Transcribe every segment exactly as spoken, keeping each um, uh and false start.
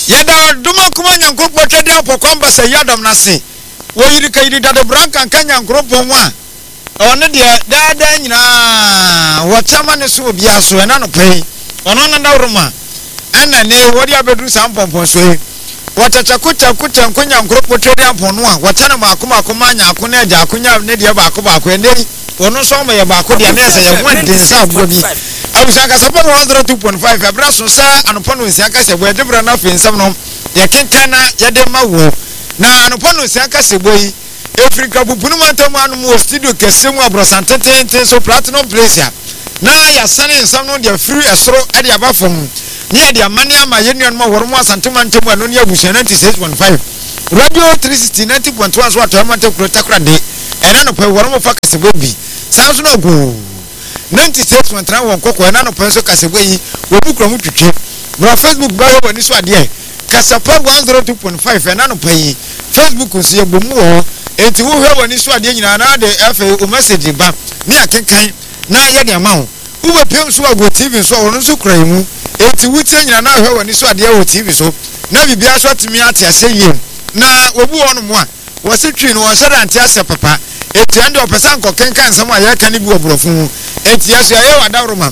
Yada duma kuma nyankopɔ twede apɔkɔ mbasa yadom na se wo yiri ka yiri dade branka kan nyankopɔ nwa ɔne de daada nyina wo chama ne so obi aso ɛna no pɛi ɔno na dawroma ɛna ne wodi abedu sampɔmpɔ so yi wo chacha kucha kucha nkonya nyankopɔ twede apɔno a wo chana maakoma akoma nya akona agya akonya ne de baako baako ene ɔno so ma ye baako de na ɛsɛ ye ho den sa agbo bi awusa ka support one oh two point five abra so sa anopo no nsia ka se bo edebra na fe nsam no ye kenkan na ye de ma wo na anopo no nsia ka se bo yi Africa bubunu matam anu mo studio kese mu abrosantete ten so platinum place ya na ya sane nsam no de free esoro e de abafom ne de amane ama ye nuan ma woro mu asantema ntemu anu ne abusu ninety-six point five radio three sixty ninety point one so atamante kuro takra de ena no pe woro mo fa kase bo bi san so no go ninety-six point three won kokko ena no pe so kasebo yi wo bukro mu twetwe bro Facebook ba yo wani so ade kasapa one oh two point five ena no pe yi Facebook nso ye bomu ho enti wo hwe wani so ade nyina na de afa o message ba ne akenkan na ye de ama ho wo pem so ago T V so wono so kura mu enti wutie nyina na hwe wani so ade wo T V so na bibia so atimi ate ase yie na obu wono mu a wo se twi no wo se rante ase papa eti ande opesa nko kenkan nsam a ye kan bi obrofo eti yeso ye wadawroma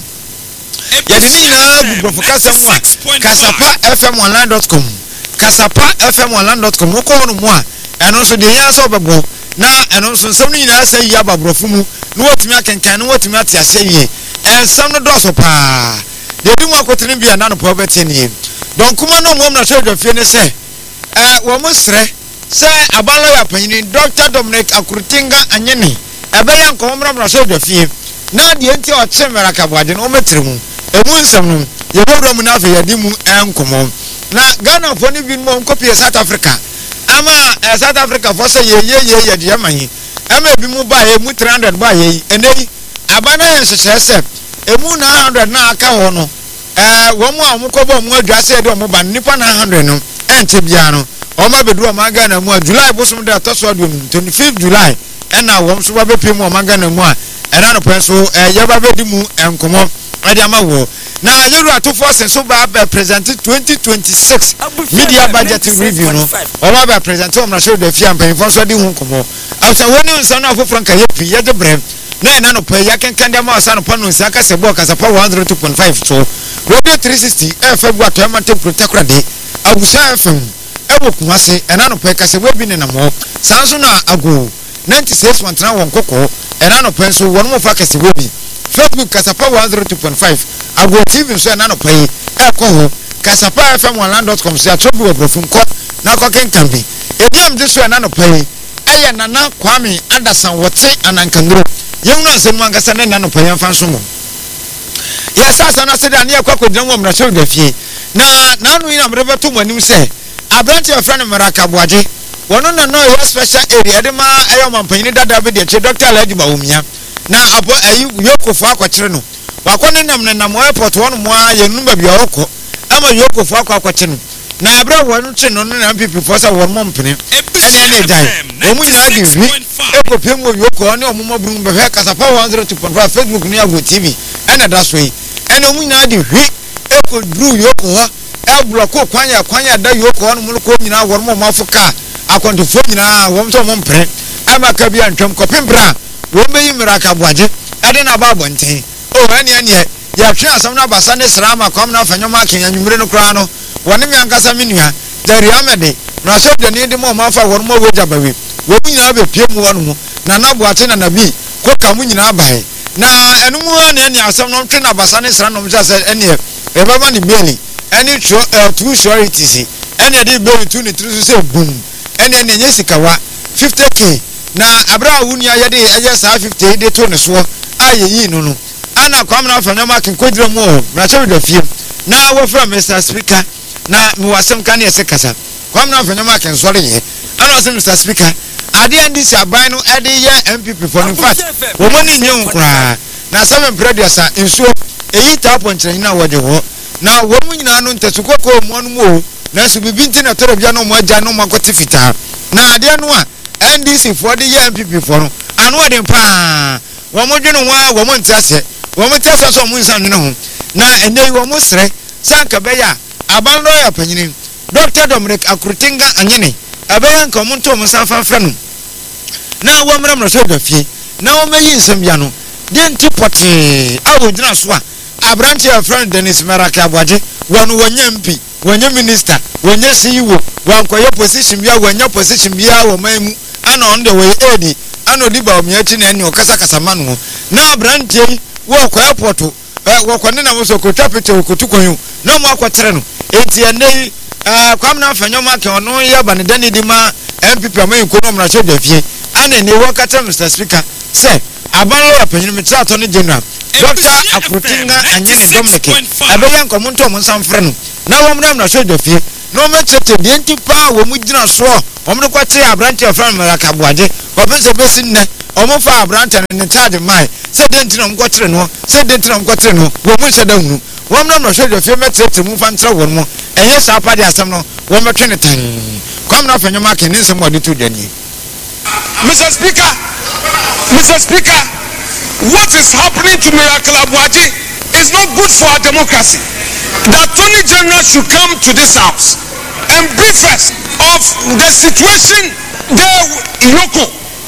ye ni na bubrofo kasam a kasapa f m online dot com kasapa f m online dot com wo ko no mu a eno so de yan so bebo na eno so nsam ni na ase yi ababrofo mu no wotumi akenkan no wotumi ate ase yie ensam no do so pa de bi mu akotene bia na no po beti ni don kuma no mo na hwe dwafie ne se eh wo mo sre se abalo ya panyini Doctor Dominic Akurutinga anyene ebe ya nko mra mra so dwafie na de enti o chemera kabwade no metire mu emu nsam no ye bobro mu na afa yadi mu enkomo na Ghana fo ni bi mo nkopie South Africa ama uh, South Africa for say ye ye ye ye de amanyi ama bi mu ba ye mu three hundred ba ye enei abana ye hyehyese emu nine hundred na aka ho no eh wo mu a mu ko ba mu adwase de mo ba nipa nine hundred no ente bia no o ma bedu o ma Ghana mu a July bosom de atoso adum twenty-fifth July ena wo so ba bepem o ma Ghana mu a era no penso eh ye ba bedi mu enkomo ade ama wo na yeru atofo senso ba ba present twenty twenty-six media budget review no o ba ba present o mra show da fia mpanfo so de hu komo after woni nsa na afofro nka ye pi ye de brem na na no pa ya kenkan de ma asa no pa no nsa ka se bo ka sa pa one oh two point five so radio three sixty F M gwa to ma te protect de abusa F M e wo kumase ena no pa ka se bo bi ne na mo sanso na ago ninety-six point three won kokko ena no pa so won mo fa ka se bo bi Facebook kasapa one oh two point five ago T V so na no pay e ko ho kasapa f m online dot com se atobi obrofun ko na ko kenkan bi enyam de so na no pay eye nana Kwame Anderson wote anankangro yemu na nsem angasa na no pay amfa so mo ya sasa na se da ne akwa kodran wo mra show da fie na na no ina mrebe to manim se abranti of friend Maraka Boaje wono na no special area de ma ayo mampanyini dada be de che Doctor Alhaji Bawumia na abo ayi yokofo akwakire no wakone nam na nam airport won mo aye nu ba bia okọ ama yokofo akwakire no na abra wonu che no na pipi for sa won mo mpene ene ne dai omu nya di wi ekopem wo yoko ne omu mo bru be he kasapa one oh two point five Facebook ni ago T V ene da so yi ene omu nya di wi eko bru yoko ho e bloko kwanya kwanya da yoko won mo ko nyina won mo mafuka akwantofo nyina won so mo mpene ama ka bia ntwam kopembra wo meyi Maraka Boaje ade na ba bonten o ene ene ya twa asam na basa ne srama kwam na afanyoma akenya nwumre no kra no woni mi ankasa menua dari amede na so de ne de mo ma fa won mo woja bawe wo nyina be pie mu wonu mu na na Boache na nabi ko ka mu nyina bae na enu mu ene ene asam no twa na basa ne sra no mja se ene e baba ni beli ene two surety ene de beli two ni tru se bum ene ene nyesikawa fifty k na abra wuni ayede aye sa fifty de to ne so aye yi no no ana kwam na afanya ma ken kodira mu o na chewe da fie na wo fra Mister Speaker na mi wasem kan ye se kasa kwam na afanya ma ken sori ye ana wasem Mister Speaker ade andi si aban no ade ye M P P for in fact wo mo ni nyen kra na seven predia insuo eyi tap on kyerɛ na wo de ho na wo mu nyina no ntasukoko mu anu mu na su bibi nti na toro bia no mo agya no makote fita na ade no a N D C for the M P P for no anu ade pa wo mo dwene ho a wo mo ntase wo mo ntase so mo nsan dwene ho na enye wo mo sre sanka be ya aban no ya panyini Doctor Dominic Akrutinga anyene abayan komunto musafa franu na wamram no so dafie na o meyi nsem ya no de nti pote awodina so a abranche ya friend Dennis Meraka Abwaje wonu wonye M P wonye minister wonye C E O wankoye position bia wonye position bia wo mamu ana on the way edi ana odiba omiachi na eni okasa kasa manu na abranche wo kwa airport wo kwa ne na wo so ko tapete wo kutukonyu na mo akwatere no enti enei ah kwamna afanyo make ono ya banedani di ma M P P amayin kono mra che dafie ana ne wo kata Mister Speaker say abanlo ya panyin mi tra to ne general Doctor Akrutinga anyene Dominic abayan komunto mo nsamfre no na wo mra mra che dafie no me chete de enti pa wo mu gina so o mo kwate abrante afran Meraka Abwaje ko pense besi nne o mo fa abrante ne charge mai se de enti no mo kwatre no se de enti no mo kwatre no wo mu se da hunu wo mra mra che dafie me chete mu fa ntra wo mo enye sa pa de asem no wo metwe ne tan kwam na fanyo ma kenin se mo de to dani. Mister Speaker, Mister Speaker, what is happening to Meraka Abwaje is not good for our democracy. The Attorney General should come to this house and brief us of the situation there in Yoko.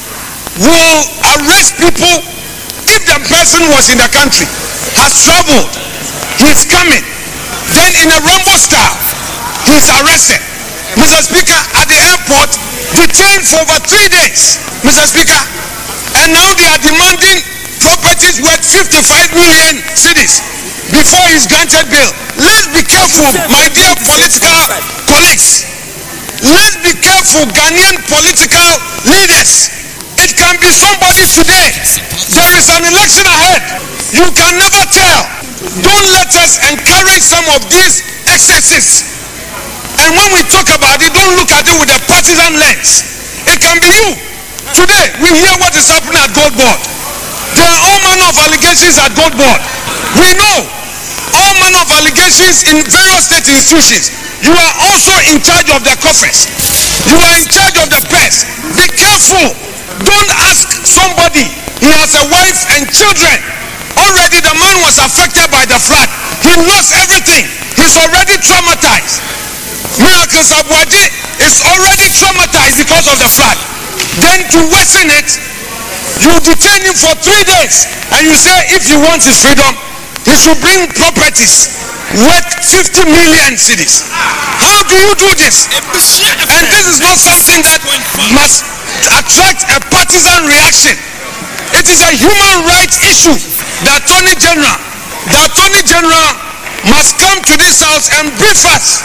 Will arrest people if the person was in the country, has traveled, he's coming. Then in a Rambo style, he's arrested. Mister Speaker, at the airport, detained for over three days. Mister Speaker, and now they are demanding properties worth fifty-five million cedis before he's granted bail. Let's be careful, my dear political colleagues. Let's be careful, Ghanaian political leaders. It can be somebody today. There is an election ahead. You can never tell. Don't let us encourage some of these excesses. And when we talk about it, don't look at it with a partisan lens. It can be you. Today, we hear what is happening at Gold Board. There are all manner of allegations at Gold Board. We know all manner of allegations in various state institutions. You are also in charge of the coffers. You are in charge of the purse. Be careful. Don't ask somebody. He has a wife and children. Already the man was affected by the flood. He lost everything. He's already traumatized. Meraka Abwaje is already traumatized because of the flood. Then to worsen it, you detain him for three days and you say if he wants his freedom, he should bring properties worth fifty million cedis. How do you do this? And this is not something that must attract a partisan reaction. It is a human rights issue. The Attorney General, the Attorney General must come to this house and brief us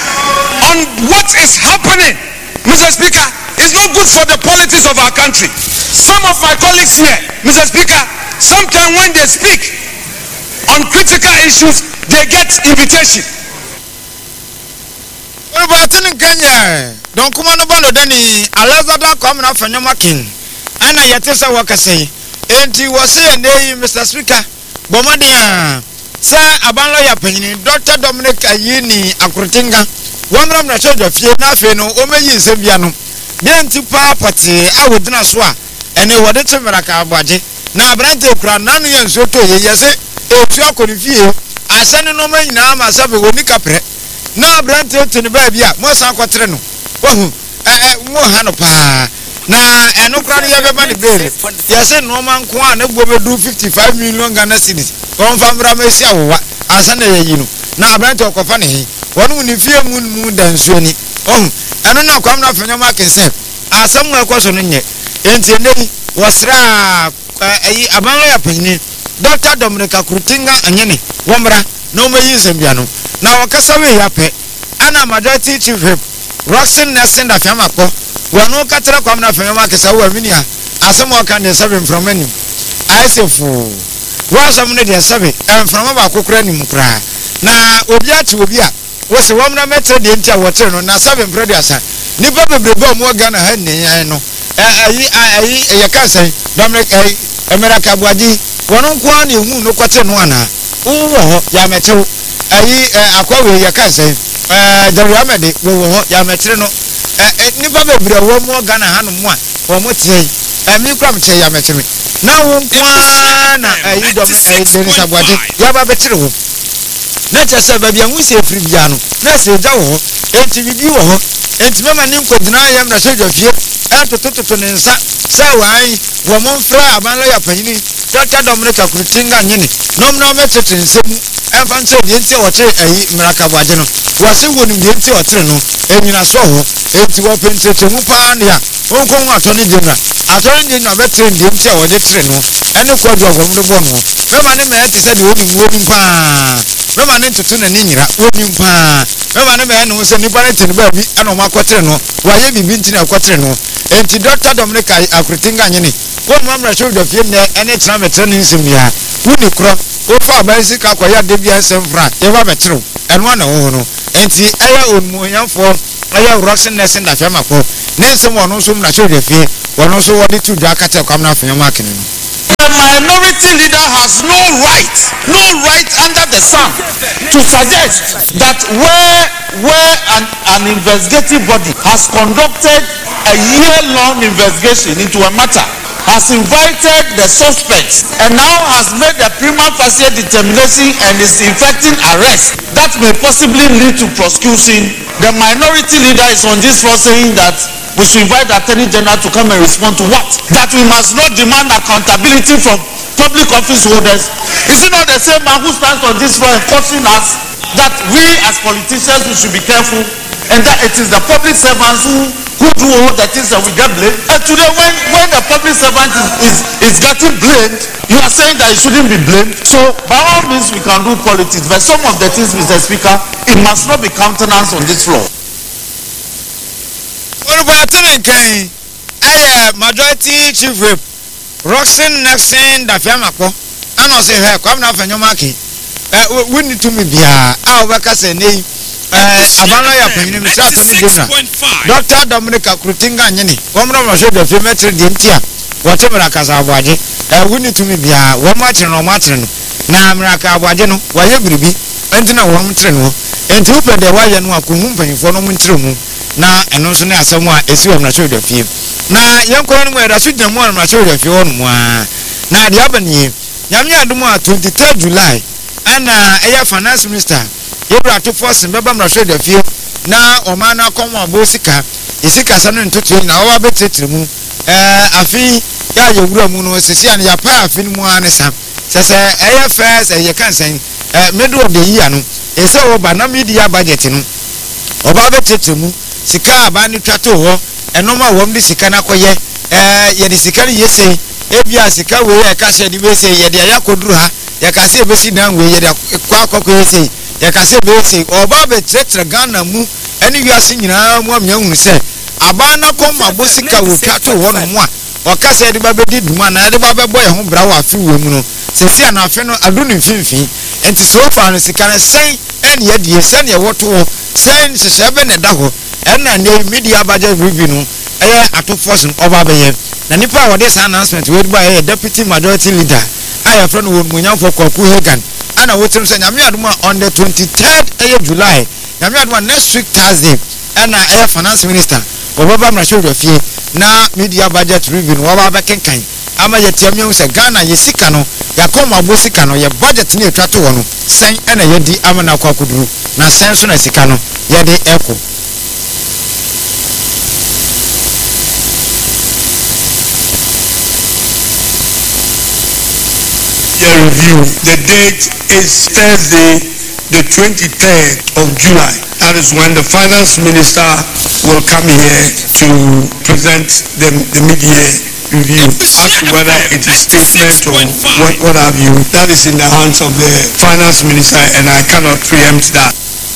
on what is happening. Mister Speaker, it's not good for the politics of our country. Some of my colleagues here, Mister Speaker, sometimes when they speak on critical issues, they get invitation. What about in Kenya? Don't come on about Danny. Alazada come now from your marking. And I yet worker say, and he was saying, Mister Speaker, Bomadia. Sir, Abanlo Yapini, Doctor Dominic Ayini, Akrutinga, one ram na church of Fiena Feno, Omeyi Sembiano, then to Party, I would not swear, and they were the Meraka Abwaje. Now, Brante Cranani and Soto, yes, if you are confused, I send no man now myself a Wonica Pre. Now, Brante to the baby, Mosa Quatreno, oh, eh, Mohanopa. Na eno krani ya beba ni bere ya se no man ko an ebo be do fifty-five million Ghana cedis kon famra ma sia wo ansa na yayi no na abranto okofa ne he wonu ni fie mu mu dansuo ni oh eno na kwam na fanya ma kense asam mu ekoso no nye enti enei wasra ayi abanlo ya panyin Doctor Dominic Akrutinga anyene womra na o mayi nsembia no na wakasa we ya pe ana majority chief whip Roxin Nelson da fiama ko wano katara kwam na fanya ma kesa wo aminia asem o kan de seven from any asefu wo asem ne de seven em from ba kokora ni mukra na obi ati obi a wo se wo mna metre de ntia wo tere no na seven producer ni ba bebrebe o mo Ghana ha ni yan no ayi ayi ye kan sai Dominic ayi Meraka Abwaje wano ko an ehu no kwete no ana wo ho ya metew ayi akwawe ye kan sai eh Jerry Amede wo ho ya metre no nipa bebre wo mo Ghana hanu mo a wo mo tie emi kwa mche ya meteme na wo kwa na ayi dom ayi Dennis Abwaje ya ba betre wo na chese ba bia hu se free bia no na se ja wo enti bibi wo ho enti mema ni nkodina ya mra so dwafie atotototo ne nsa sa wan wo monfra abanla ya panyini Doctor Dominic Akrutinga nyini nom na me tete nsemu emfa nse die nti wo che ayi mraka bwaje no wo se wo ni die nti wo tere no enyina so ho enti wo pentete mu pa ne ya onko hu atoni die na atoni die na be tere die nti wo je tere no ene ko do agom do bo no mema ne me te se de wo ni wo ni pa mema ne ntutu na ni nyira wo ni pa mema ne me no se ni pa ne tere ba bi ana ma ko tere no wa ye bibi nti na ko tere no enti Doctor Dominic Akrutinga nyini wo mamra show do fie ne ene tena metre ne nsimia wo ni kro wo fa ba sika kwaya de bia semfra e ba metre eno na wo no enti aya onmuyanfo aya Roxen Nelson da fema ko ne nsem wono so mra show do fie wono so wo de tu do akata kwam na fenya makene no. The minority leader has no right, no right under the sun to suggest that where where an, an investigative body has conducted a year-long investigation into a matter, has invited the suspects and now has made a prima facie determination and is effecting arrest that may possibly lead to prosecution. The minority leader is on this floor saying that we should invite the Attorney General to come and respond to what? That we must not demand accountability from public office holders. Is it not the same man who stands on this floor enforcing us that we as politicians we should be careful and that it is the public servants who who do all the things that we get blamed? And today when, when the public servant is, is, is getting blamed, you are saying that it shouldn't be blamed. So by all means we can do politics, but some of the things, Mister Speaker, it must not be countenanced on this floor. Majority Chief Whip Roxen Nelson da Fiamako and also her come now for Yomaki. We need to be here. Our workers and name. Abana ya penye mshato ni dena. Doctor Dominic Akrutinga nyini. Wamra masho de femetre di ntia. Watemra kasa abwaje. Eh wuni tumi bia. Wama chire no matre no. Na amraka abwaje no. Waye biribi. Enti na wam tre no. Enti upe de waye no akohu mpanyifo no muntre mu. Na eno so ne asem a esi wamra show de fie. Na yanko no mu era so gyamu wamra show de fie wonu mu a. Na de abani. Nyame adumu a twenty-third July. Ana eya finance minister Yebra to force mbeba mrasho de fie na omana akonwa abosika isika sanu ntutu na owa betetire mu eh afi ya yewura mu no sisi an ya pa afi mu anesa sese eye first eye kansan eh middle of the year no ese oba na media budget no oba betetire mu sika aba ni twato ho enoma wom di sika na koye eh ye di sika ni yese ebia sika we e ka se di we se ye di ayakoduru ha ye ka se ebesi dan we ye di kwa akoko yese yakase besi oba be tretre Ghana mu eni wiase nyina mu amya hu se aba na kom abosika wo twato ho no mu a okase de ba be di duma na de ba be boy ho bra wa afi wo mu no sesi ana afi no adu ne mfimfi enti so fa no sika na sen eni ye die sen ye woto sen sese be ne da ho ena ne media budget review no eye ato force oba be ye na nipa wo this announcement we ba ye deputy majority leader aya fra no won munyamfo Kwaku Hagan ana wotem say nyame aduma on the twenty-third of July nyame aduma next week Thursday ana air finance minister obaba mrasho dofie na media budget review no baba bekenkan ama yetiamye say Ghana yesika no yakoma abosika no ye budget ne etwato wo no sen ana yedi ama na kwakuduru na sen so na sika no yede eko review. The date is Thursday, the twenty-third of July. That is when the finance minister will come here to present the, the media review as to whether it is statement or what, what have you. That is in the hands of the finance minister and I cannot preempt that.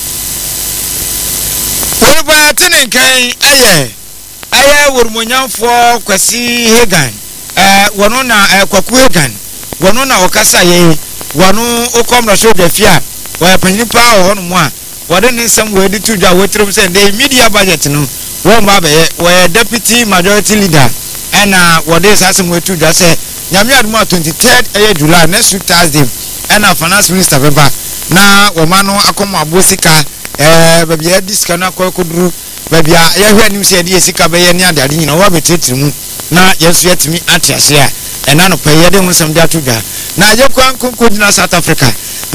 Aye, Wurmunyan for Kwasi Hagan, uh, Wanona Kwaku Hagan. Wano na okasa ye wano okomra show de fia wa panipa ho no mu a wode ne nsam we di tudwa wetrim say the media budget no wo ma be we deputy majority leader ana wode sasem we tudwa say nyame adum twenty-third of July next week Thursday ana finance minister beba na wo ma no akomo abosika eh ba bia diska na kwakoduru ba bia ye hwe anim say de sika be ye ne ade ade nyina wa betetirimu na yesu yetimi atiase a ena no peye de hunsam da tuga na je kwan konko dina South Africa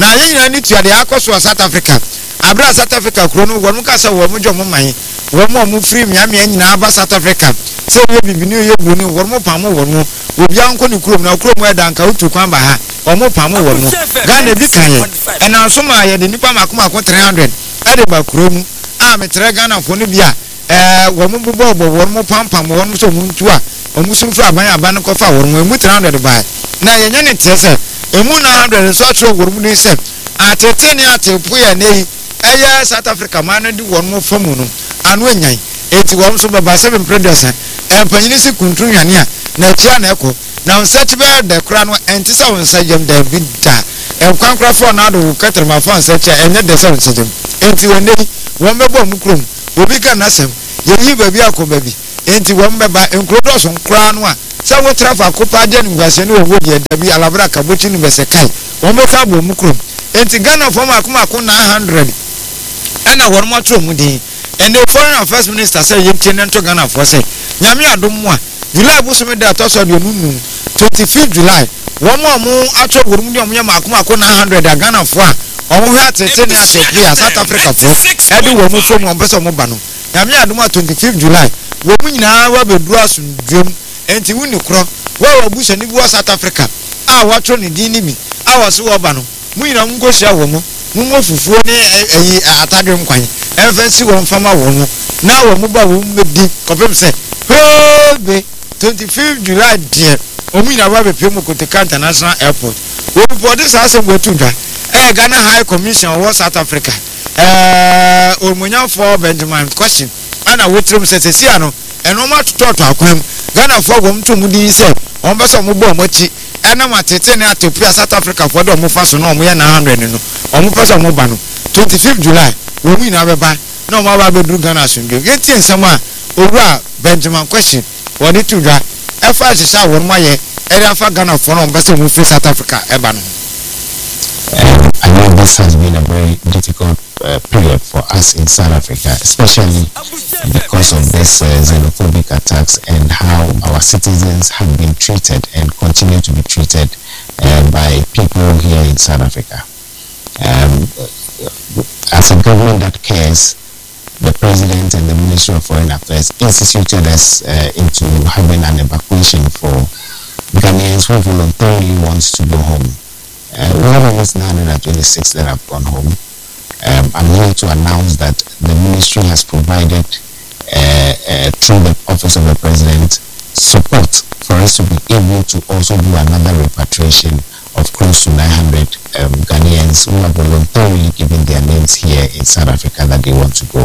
na yɛn nyina ni tua de akɔ South Africa abra South Africa kuro no wɔn ka sɛ wɔn dwo mo man wɔn mo free miamia nyina aba South Africa sɛ yɛ bibi ne yɛ buru ne wɔn mo pam wɔn mo obi anko ne kurom na kurom yɛ danka utu kwan ba ha wɔn mo pam wɔn mo Ghana bi kan yɛ ɛna nso ma yɛ de nipa mako mako three hundred ɛde ba kurom a metre Ghana fo no bi a eh wɔn mo bobɔ bɔ wɔn mo pam pam wɔn mo so mu ntu a wɔn mo so fra aban aban ko fa wɔn mo emu three hundred ba na yɛ nyɛ ne tre sɛ emu nine hundred so atro wɔn mo ne sɛ atete ne atepo yɛ ne ɛyɛ South Africa man di wɔn mo famu no anu enyan enti wɔn so baba seven producer empanyini si kuntru nwane a na tia na ɛkɔ na nsachi be de kra no enti sa won sajem da bi da enkwankra fo na do katrama fo nsachi enye de sa won sajem enti wonne won bebo mu krom obi ka na sem ye yi ba bi akoba bi enti won beba enkro do so nkra no a sa wo trafa kopa de ngwase ne wo de da bi alabra kabochi ni bese kai won be fa bo mu krom enti Ghana fo ma akoma ko nine hundred ena won mo atro mu din and the foreign affairs minister say ye tie nto Ghana fo say nyame adom mu a July busumi da to so de nunu twenty-fifth July won mo mo atro worum de omye ma akoma ko nine hundred a Ghana fo a omo hwe atete ne atete a South Africa fo e de wo mo fo mo pese mo ba no nyame adom a twenty-fifth July wo mu nyina wa beduru asundwem enti wuni kro wa wa busa ni bu South Africa a wa tro ne din ni mi a wa so wo ba no mu nyina mu go hia wo mo mu mo fufuo ne eyi atadwe nkwan efensi won fama wo mo na wo mo ba wo medi kopem se hobe twenty-fifth July die omu nyina wa be pemu Kotoka International Airport wo report this asem go tundwa eh Ghana High Commission of South Africa eh omunya for Benjamin question ana wotrim se se sia no eno ma tototo akwam Ghana for wo mtu mudi se on be so mo bo mo chi ena matete ne atopia South Africa for do mo fa so no mo ye nine hundred no on mo pesa mo ba no twenty-fifth July wo mu nyina be ba na o ma ba be duru Ghana sunge geti ensem a owura Benjamin question wo de tudwa e fa se sha wo mo ye area fa Ghana for no be so mo free South Africa e ba no. Um, I know this has been a very difficult uh, period for us in South Africa, especially because of this uh, xenophobic attacks and how our citizens have been treated and continue to be treated uh, by people here in South Africa. Um, as a government that cares, the President and the Ministry of Foreign Affairs instituted us uh, into having an evacuation for Ghanaians who voluntarily wants to go home. Uh, we have almost nine hundred twenty-six that have gone home. Um, I'm here to announce that the ministry has provided, uh, uh, through the Office of the President, support for us to be able to also do another repatriation of close to nine hundred um, Ghanaians who have voluntarily given their names here in South Africa that they want to go.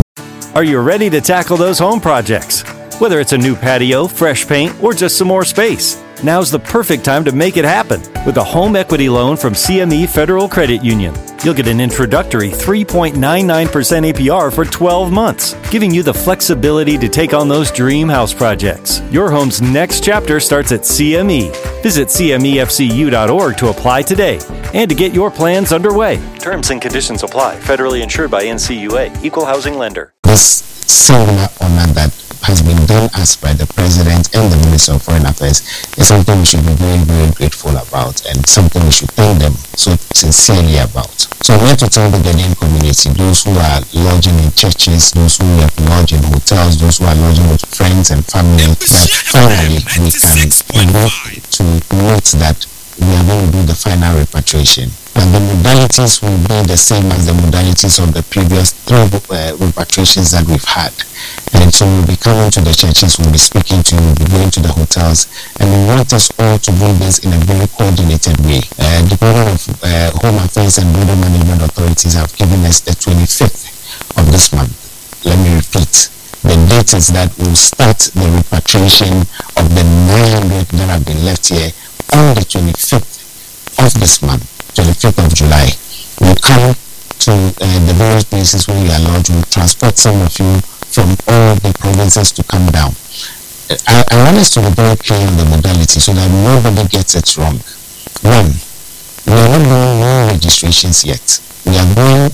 Are you ready to tackle those home projects? Whether it's a new patio, fresh paint, or just some more space, now's the perfect time to make it happen with a home equity loan from C M E Federal Credit Union. You'll get an introductory three point nine nine percent A P R for twelve months, giving you the flexibility to take on those dream house projects. Your home's next chapter starts at C M E. Visit C M E F C U dot org to apply today and to get your plans underway. Terms and conditions apply. Federally insured by N C U A. Equal housing lender. This singular honor that has been done us by the President and the Minister of Foreign Affairs is something we should be very, very grateful about and something we should thank them so sincerely about. So I'm here to tell the Ghanaian community, those who are lodging in churches, those who are lodging in hotels, those who are lodging with friends and family, that finally we can work to note that we are going to do the final repatriation. And the modalities will be the same as the modalities of the previous three uh, repatriations that we've had. And so we'll be coming to the churches, we'll be speaking to you, we'll be going to the hotels, and we want us all to do this in a very coordinated way. Uh, the Department of uh, Home Affairs and Border Management Authorities have given us the twenty-fifth of this month. Let me repeat. The date is that we'll start the repatriation of the nine hundred that have been left here on the twenty-fifth of this month, twenty-fifth of July. We'll come to uh, the various places where we are allowed to transport some of you from all the provinces to come down. I, I want us to be very clear on the modality so that nobody gets it wrong. One, we are not doing no registrations yet. We are going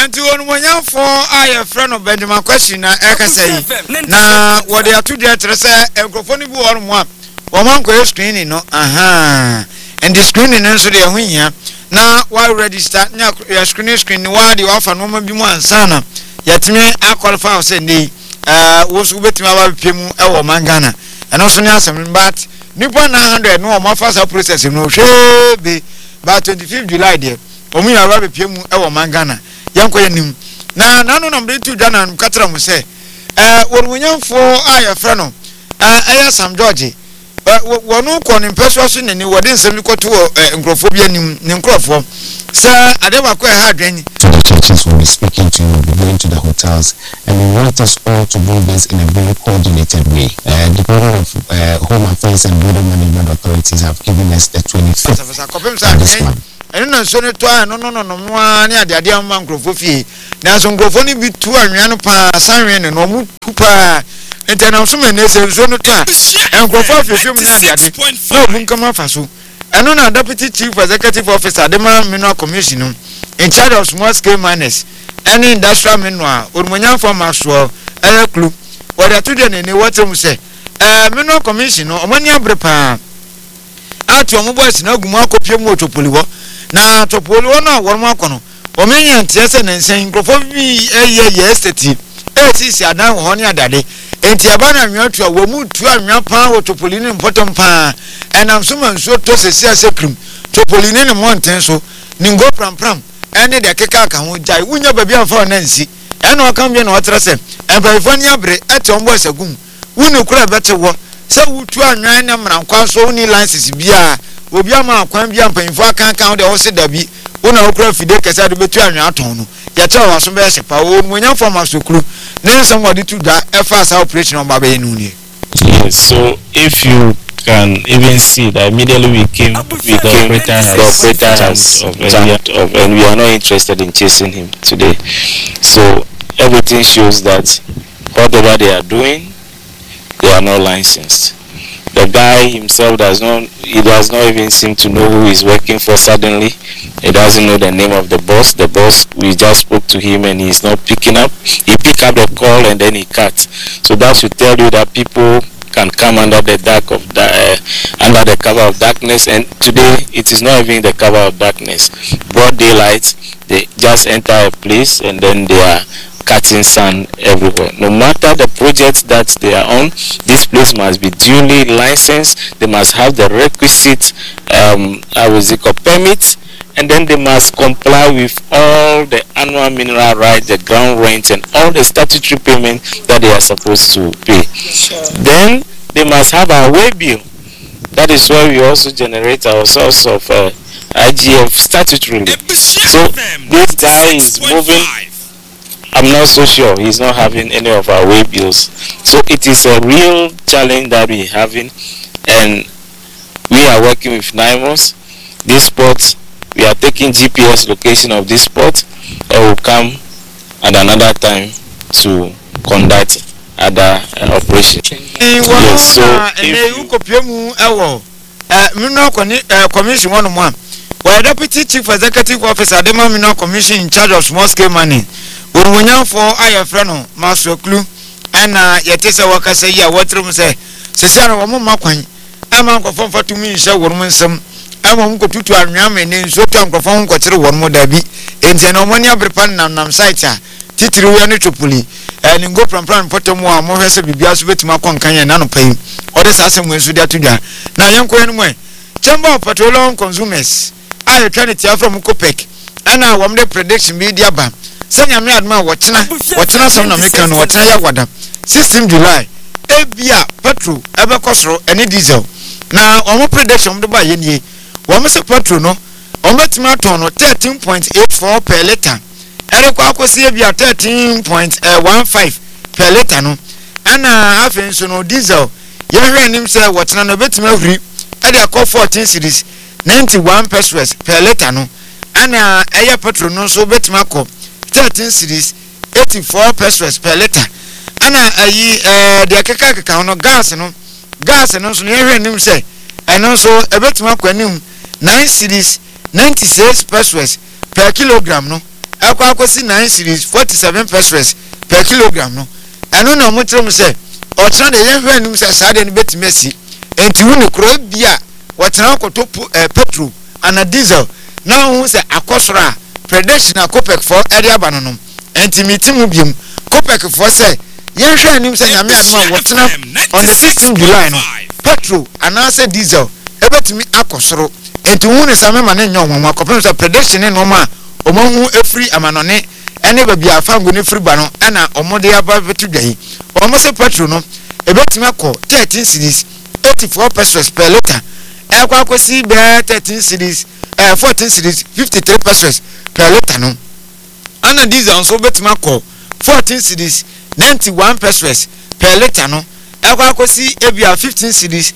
enti wonu monyafo aye friend of Benjamin question na eka say na wo de atu de tere say enkrofo ni bi wo mo a wo man ko screen no aha and the screen no so de ho hia na wa register nya ya screen screen wa de wa fa no ma bi mu ansa na yatime a qualify say nei eh wo so betime aba pemu e wo mangana eno so ni asem but nipa nine hundred no mo fa sa process no hwe be by twenty-fifth July there omu ya aba pemu e wo mangana yanko yanim na nanu number two dana nkatra mu say eh worunyamfo aye frɛ no eh eya Sam George wonu ko ne mpɛso so nani wode nsɛm koto nkrofo bi anim ne nkrofo sɛ adeba ko ha adwen the churches will be speaking to you, will be going to the hotels, and we want us all to do this in a very coordinated way. Uh, the Bureau of uh, Home Affairs and Border Management Authorities have given us the twenty-fifth of this month. And no so to no no no no one near the idea man crofofie. Now some crofoni be two and yan pa sanwen and no mu pa international nation so no ta and crofofie film na the no mun come faso. And no deputy chief executive officer the man mineral commission in charge of small scale miners any industrial mineral or munyan for maso eh club or the two den in what mu say eh mineral commission o mani abrepa ati omo boys na gumu akopie mu otopoli wo na topoli wo na wo mo akono o menya ntiese na nsen krofo bi eye ye estate e sisi adan ho ne adade enti aba na nwatu a wo mu tu anwa pa otopoli ne mpotom pa enam so manso to sesi asekrum topoli ne ne monten so ningo pram pram ene de keka ka ho jai wunya babi afa na nsi ene o kan bi na o trese employee ni abre eti ombo asagum wunu kura bete wo se wutu anwan ne mrankwa so ni license bia obi ama akwan bia mpanyfo akan kan de wo se dabi wona okura fide kesa de betu anwan aton no ye che wa so be sepa wo munya form asokuru ne somebody to da efas operation on baba enu ni. Yes, so if you can even see that immediately we came with the operator has, the operator has of, jumped of, and we are not interested in chasing him today. So everything shows that whatever they are doing, they are not licensed. The guy himself does not, he does not even seem to know who he's working for suddenly. He doesn't know the name of the boss. The boss, we just spoke to him and he's not picking up. He pick up the call and then he cuts. So that should tell you that people can come under the dark of the, uh, under the cover of darkness, and today it is not even the cover of darkness. Broad daylight, they just enter a place and then they are cutting sand everywhere. No matter the projects that they are on, this place must be duly licensed. They must have the requisite um, permits, and then they must comply with all the annual mineral rights, the ground rent, and all the statutory payments that they are supposed to pay. Sure. Then they must have a way bill. That is why we also generate our source of uh, I G F statutorily. So this guy is moving. I'm not so sure he's not having any of our way bills. So it is a real challenge that we're having, and we are working with NIMOS. This spot, we are taking G P S location of this spot, and will come at another time to conduct other uh, operations. Yes, so commission one one. Well, Deputy Chief Executive Officer, the Mineral Commission in charge of small scale mining. We will for our friend, Master Clue, and uh, Yetesa Waka say, yeah, what room say, Sisana Wamu Makwan, I'm uncle for two minutes, a woman some. I won't go to two and yamin in so to uncle phone got one more debbie, and Zenomonia Brepan Nam Saita, Titru Yanitopuli, and in go from Pran Potomo, more has to be bias with Makon Kanya Nano Pay, or the Sassam when Suda to da. Now, young Quenway, Chamber of Petroleum Consumers, I trying to tell from Copec, and I want the prediction media ban. Sanya me adma watchna watchna some na meka no watchna ya wada sixteenth July ebia petrol ebe kosoro ene diesel na omo prediction de ba ye nie wo me se petrol no omo tima ton no thirteen point eight four per liter ere kwa akosi ebia thirteen point one five per liter no ana afen so no diesel ye hwe nim se watchna no betima huri ade akọ fourteen series ninety-one pesos per liter no ana eye petrol no so betima akọ thirteen series eighty-four pesos per liter. Ana ayi eh de keka keka no gas no gas no so ne hwe nim se eno so ebetima kwanim nine series ninety-six pesos per kilogram no akwa akosi nine series forty-seven pesos per kilogram no eno na mo trim se o tena de yen hwe nim se saade no betime si enti hu ne kro bia wo tena akoto petrol ana diesel na hu se akosora prediction akopek for area banonom enti mitimu biem kopek for se yen hwe nim se nyame anoma wo tena on the sixteenth July no petrol ana se diesel ebetimi akosoro enti hu ne same ma ne nyo nwa akopem se prediction ne no ma omahu efri amanone ene ba bia fango ne free ba no ana omode aba betu dwai omo se petrol no ebetime akọ thirteen series eighty-four pesos per liter ekwa akosi be thirteen series eh fourteen series fifty-three pesos per liter no ana diesel so betime akọ fourteen series ninety-one pesos per liter no ekwa akosi ebia fifteen series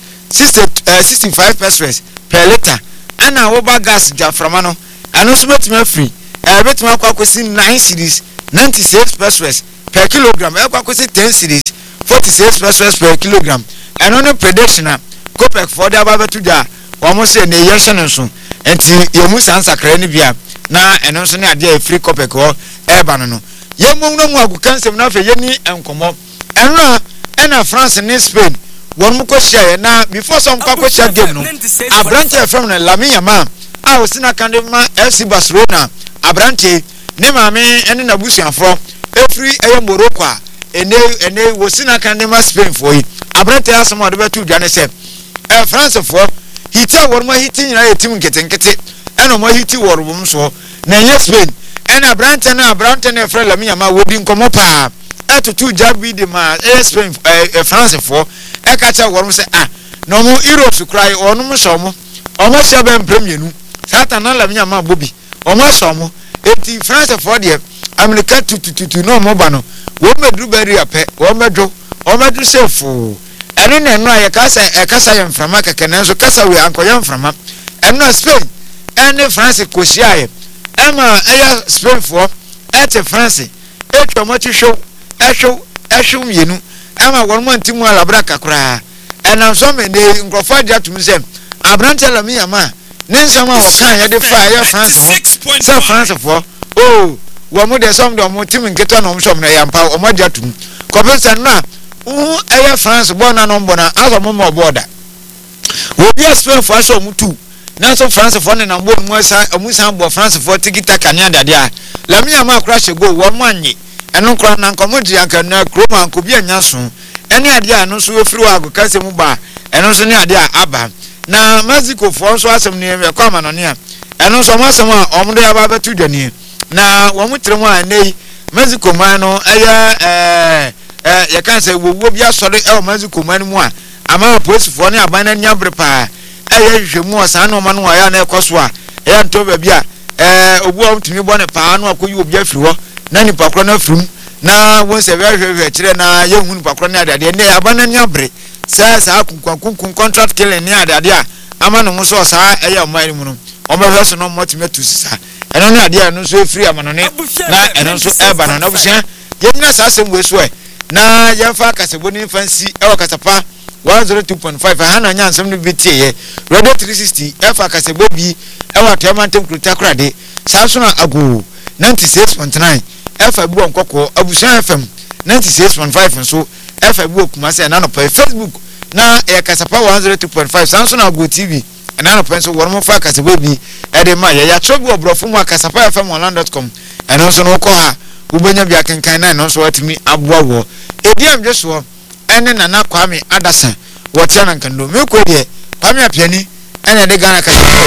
sixty-five pesos per liter ana oba gas jaframa no ano so betime free eh betime akọ akosi nine series ninety-six pesos per kilogram ekwa akosi ten series forty-six pesos per kilogram eno no prediction na kopek for the ababetu da omo se ne yehye no so enti yemu sansakra ni bia na eno so ne ade free kopek ho e ba no no yemu no mu agukansem na fe yeni enkomo eno ena France ne Spain won mu ko share na before some ko share game no abrante from na Lamine ma a osina kandema F C Barcelona abrante ne maame ene na busuafo efri eye Morocco a ene ene wosina kandema Spain for yi abrante asoma de betu dwane se eh France for hiti awor ma hiti nyina yetim nketenkete eno ma hiti worwum so na ye Spain ena abrante na abrante na efra Lamine ma wodi nkomo pa etutu jagbi de ma eh Spain eh France for e ka cha worwum se ah no mo Europe cry onum so mo omo se be mpremienu satan na Lamine ma bobi omo so mo eti France for de America tututu no mo ba no wo medru bari ape wo medwo wo medru sefu eno na eno aye kasa e kasa ye mframa keke na so kasa we ankoye mframa eno Spain ene France kosiaye ema eya Spain for ete France etwa mochi show ehwo ehwo mienu ema won mo ntimu alabra kakra ena so me ne nkrofo dia tum se abrante Lamine ma ne nsama o kan ye de fa ye France for se France for oh wo mo de som do mo tim nketo na mo som na yampa o mo dia tum ko pesa na u eye France bona no mbona aso mo mo border wo bia Spain for aso mutu na so France for ne na mbo mu asa amusan bo France for tikita kania dade a Lamine ma crash go wo mo anyi eno kra na nkomo di anka na kroma nko bia nyaso ene ade a no so efiri wa go kase mu ba eno so ne ade a aba na Mexico for so asem ne e kwa manone a eno so masem a omdo ya ba betu dwane na wo mutremu a nei Mexico man no eye eh eh ya kan say wo wo bia sori e Mexico man mu a ama police for ne aban na nyabre pa eye hwehwemu osan no ma no ya na ekoso a e nto ba bia eh obu a mtumi bo ne pa no akoyi obi afiri ho na ni pakro na frum na won se hwehwehwe kire na ye hunu pakro na adade ne aban na nyabre sa sa kunkunkun contract killing ne adade a ama no so sa eye oman mu no omehwe so no motimetu sisa eno ne ade anu so free amanone na eno so eba na na busia yemna sa asem we so e na yemfa kasebo ni fancy e wakatapa one oh two point five hana nya ansem no betie ye radio three sixty efa kasebo bi e watemantem kruta krade sa so na ago ninety-six point nine efa bu onkoko abusia F M ninety-six point five nso efa bu okumase na no pa Facebook na e kasapa one oh two point five sa so na ago T V na no penso wo mo fa kasebo bi e de ma ya ya chobu obrofo mu akasapa f m online dot com eno so no ko ha ubenya bia kenkan na no so atimi aboa wo ediam jeso ene nana Kwame Adasan wo tia na nkando me ko de Kwame apiani ene de Ghana kasebo